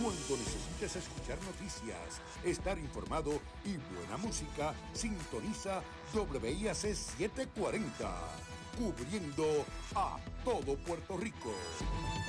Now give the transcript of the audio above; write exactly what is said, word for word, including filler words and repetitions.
Cuando necesites escuchar noticias, estar informado y buena música, sintoniza W I A C setecientos cuarenta, cubriendo a todo Puerto Rico.